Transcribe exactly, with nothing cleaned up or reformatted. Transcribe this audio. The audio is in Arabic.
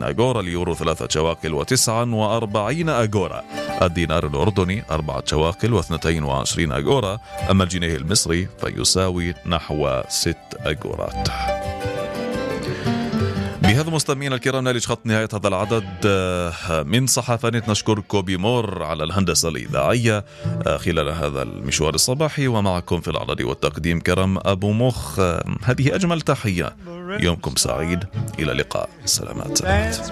وعشرين أغورا، اليورو ثلاثة شواكل وتسعة وأربعين أغورا، الدينار الأردني أربعة شواكل واثنتين وعشرين أغورا، أما الجنيه المصري فيساوي نحو ست أغورات. بهذا مستمعينا الكرام نالج خط نهاية هذا العدد من صحافة. نشكر كوبي مور على الهندسة الإذاعية خلال هذا المشوار الصباحي، ومعكم في العرض والتقديم كرم أبو مخ. هذه أجمل تحية، يومكم سعيد، إلى اللقاء، سلامات.